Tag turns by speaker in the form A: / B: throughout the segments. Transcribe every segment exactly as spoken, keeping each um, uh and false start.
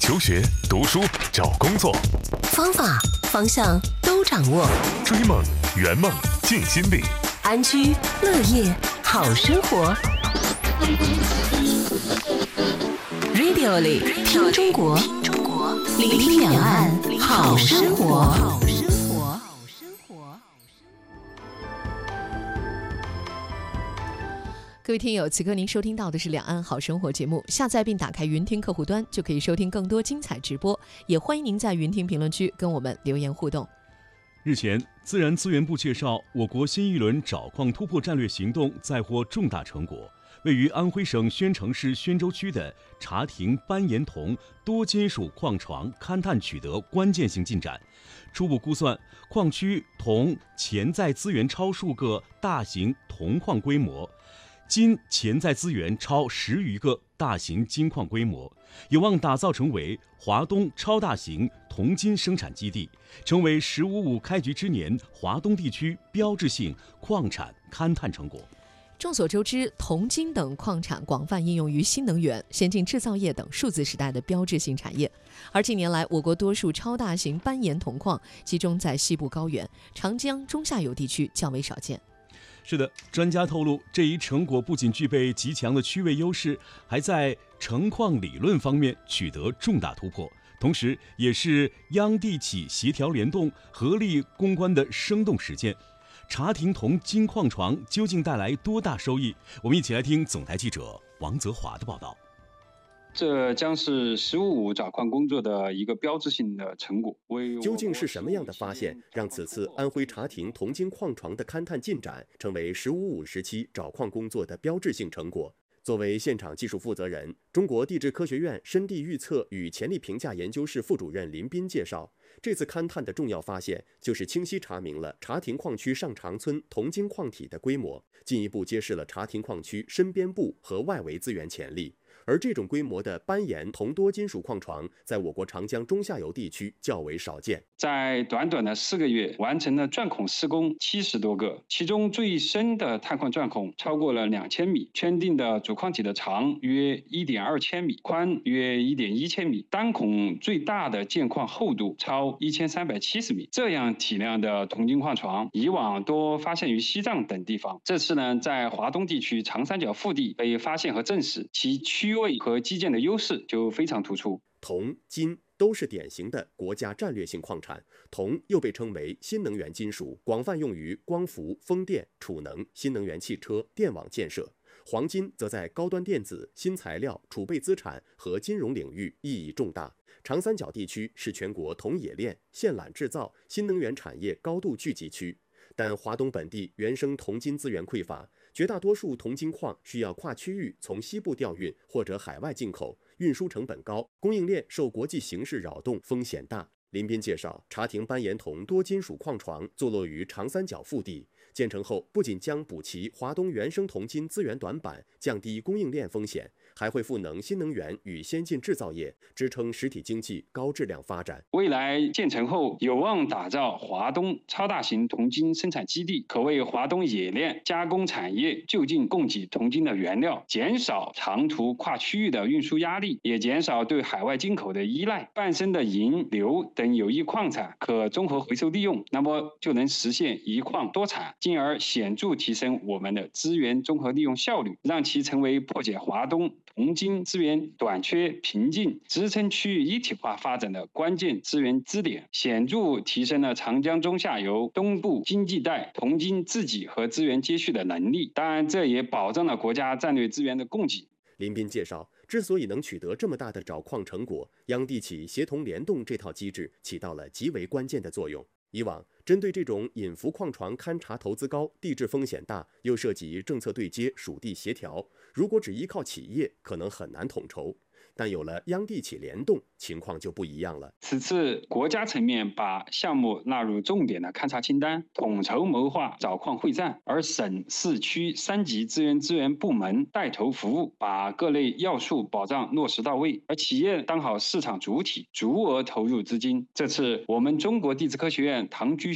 A: 求学、读书、找工作，
B: 方法、方向都掌握。
A: 追梦、圆梦、尽心力，
B: 安居乐业好生活。Radio 里听中国，聆听两岸好生活。各位听友，此刻您收听到的是两岸好生活节目，下载并打开云听客户端就可以收听更多精彩直播，也欢迎您在云听评论区跟我们留言互动。
C: 日前，自然资源部介绍，我国新一轮找矿突破战略行动载获重大成果。位于安徽省宣城市宣州区的查亭斑岩铜多金属矿床勘探取得关键性进展。初步估算，矿区铜潜在资源超数个大型铜矿规模，金潜在资源超十余个大型金矿规模，有望打造成为华东超大型铜金生产基地，成为“十五五”开局之年华东地区标志性矿产勘探成果。
B: 众所周知，铜金等矿产广泛应用于新能源、先进制造业等数字时代的标志性产业。而近年来，我国多数超大型斑岩铜矿集中在西部高原、长江中下游地区较为少见。
C: 是的，专家透露，这一成果不仅具备极强的区位优势，还在成矿理论方面取得重大突破，同时也是央地企协调联动、合力攻关的生动实践。查亭铜金矿床究竟带来多大收益？我们一起来听总台记者王泽华的报道。
D: 这将是“十五五”找矿工作的一个标志性的成果。
E: 究竟是什么样的发现，让此次安徽查亭铜金矿床的勘探进展成为“十五五”时期找矿工作的标志性成果？作为现场技术负责人，中国地质科学院深地预测与潜力评价研究室副主任林斌介绍，这次勘探的重要发现就是清晰查明了查亭矿区上长村铜金矿体的规模，进一步揭示了查亭矿区深边部和外围资源潜力。而这种规模的斑岩铜多金属矿床，在我国长江中下游地区较为少见。
D: 在短短的四个月，完成了钻孔施工七十多个，其中最深的探矿钻孔超过了两千米，圈定的主矿体的长约一点二千米，宽约一点一千米，单孔最大的建矿厚度超一千三百七十米。这样体量的铜金矿床，以往多发现于西藏等地方，这次呢，在华东地区长三角腹地被发现和证实，其区位和基建的优势就非常突出。
E: 铜、金都是典型的国家战略性矿产，铜又被称为新能源金属，广泛用于光伏、风电、储能、新能源汽车、电网建设。黄金则在高端电子、新材料、储备资产和金融领域意义重大。长三角地区是全国铜冶炼、线缆制造、新能源产业高度聚集区，但华东本地原生铜金资源匮乏，绝大多数铜金矿需要跨区域从西部调运或者海外进口，运输成本高，供应链受国际形势扰动，风险大。林斌介绍，查亭斑岩铜多金属矿床坐落于长三角腹地，建成后不仅将补齐华东原生铜金资源短板，降低供应链风险，还会赋能新能源与先进制造业，支撑实体经济高质量发展。
D: 未来建成后，有望打造华东超大型铜金生产基地，可为华东冶炼加工产业就近供给铜金的原料，减少长途跨区域的运输压力，也减少对海外进口的依赖。半生的银、硫等有益矿产可综合回收利用，那么就能实现一矿多产，进而显著提升我们的资源综合利用效率，让其成为破解华东铜金资源短缺瓶颈、支撑区域一体化发展的关键资源支点，显著提升了长江中下游东部经济带铜金自给和资源接续的能力。当然，这也保障了国家战略资源的供给。
E: 林斌介绍，之所以能取得这么大的找矿成果，央地企协同联动这套机制起到了极为关键的作用。以往针对这种隐伏矿床勘查投资高、地质风险大，又涉及政策对接、属地协调，如果只依靠企业，可能很难统筹。但有了央地企联动，情况就不一样了。
D: 此次国家层面把项目纳入重点的勘察清单，统筹谋划找矿会战，而省市区三级资源资源部门带头服务，把各类要素保障落实到位，而企业当好市场主体，足额投入资金。这次我们中国地质科学院唐居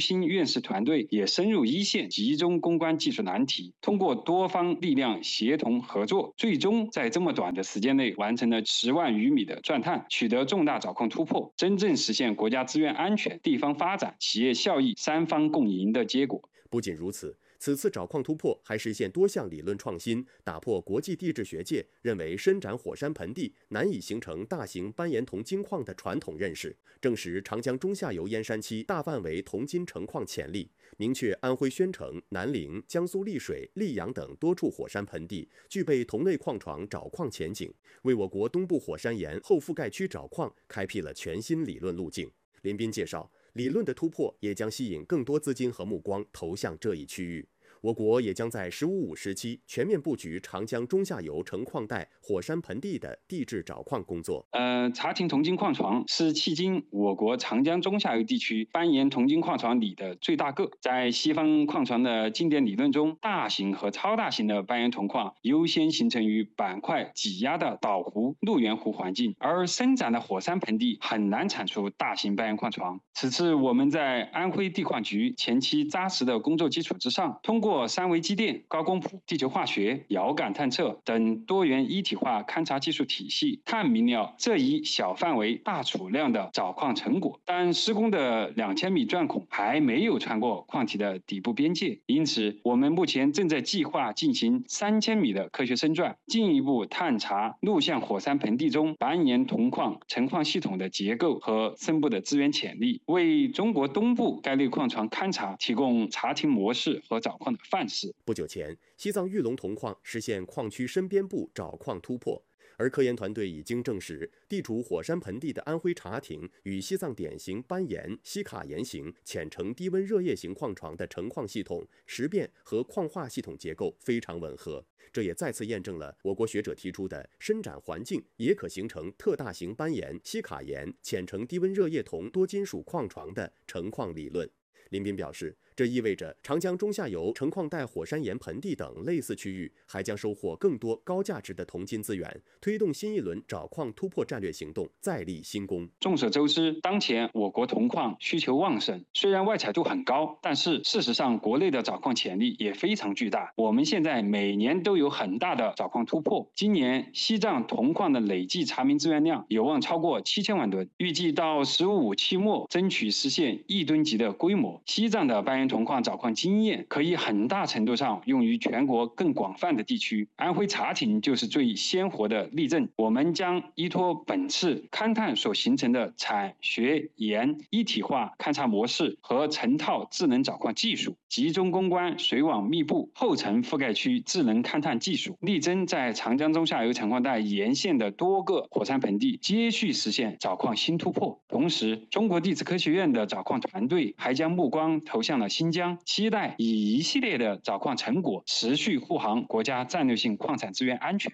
D: 新院士团队也深入一线，集中攻关技术难题，通过多方力量协同合作，最终在这么短的时间内完成了十万余米的钻探，取得重大找矿突破，真正实现国家资源安全、地方发展、企业效益三方共赢的结果。
E: 不仅如此，此次找矿突破还实现多项理论创新，打破国际地质学界认为伸展火山盆地难以形成大型斑岩铜金矿的传统认识，证实长江中下游燕山期大范围铜金成矿潜力，明确安徽宣城、南陵、江苏丽水、溧阳等多处火山盆地具备铜类矿床找矿前景，为我国东部火山岩后覆盖区找矿开辟了全新理论路径。林斌介绍，理论的突破也将吸引更多资金和目光投向这一区域。我国也将在“十五五”时期全面布局长江中下游成矿带火山盆地的地质找矿工作。
D: 呃，查亭铜金矿床是迄今我国长江中下游地区斑岩铜金矿床里的最大个。在西方矿床的经典理论中，大型和超大型的斑岩铜矿优先形成于板块挤压的岛湖、路源湖环境，而伸展的火山盆地很难产出大型斑岩矿床。此次我们在安徽地矿局前期扎实的工作基础之上，通过三维机电、高光谱、地球化学、遥感探测等多元一体化勘察技术体系，探明了这一小范围大储量的找矿成果。但施工的两千米钻孔还没有穿过矿体的底部边界，因此我们目前正在计划进行三千米的科学深钻，进一步探查陆相火山盆地中斑岩铜矿成矿系统的结构和深部的资源潜力，为中国东部该类矿床勘察提供查亭模式和找矿的范式。
E: 不久前，西藏玉龙铜矿实现矿区深边部找矿突破，而科研团队已经证实，地处火山盆地的安徽查亭与西藏典型斑岩、西卡岩型浅层低温热液型矿床的成矿系统、石变和矿化系统结构非常吻合。这也再次验证了我国学者提出的伸展环境也可形成特大型斑岩、西卡岩、浅层低温热液铜多金属矿床的成矿理论。林斌表示，这意味着长江中下游成矿带火山岩盆地等类似区域还将收获更多高价值的铜金资源，推动新一轮找矿突破战略行动再立新功。
D: 众所周知，当前我国铜矿需求旺盛，虽然外采度很高，但是事实上国内的找矿潜力也非常巨大。我们现在每年都有很大的找矿突破，今年西藏铜矿的累计查明资源量有望超过七千万吨，预计到“十五五”期末争取实现亿吨级的规模。西藏的斑岩铜矿找矿经验可以很大程度上用于全国更广泛的地区，安徽查亭就是最鲜活的例证。我们将依托本次勘探所形成的产学研一体化勘察模式和成套智能找矿技术，集中攻关水网密布后层覆盖区智能勘探技术，力争在长江中下游成矿带沿线的多个火山盆地接续实现找矿新突破。同时，中国地质科学院的找矿团队还将目光投向了新疆，期待以一系列的找矿成果持续护航国家战略性矿产资源安全。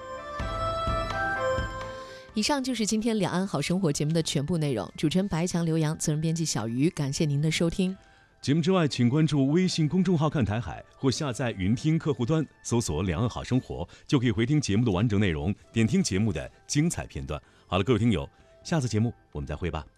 B: 以上就是今天两岸好生活节目的全部内容。主持人白强、刘洋，责任编辑小鱼，感谢您的收听。
C: 节目之外，请关注微信公众号看台海，或下载云听客户端，搜索两岸好生活，就可以回听节目的完整内容，点听节目的精彩片段。好了，各位听友，下次节目我们再会吧。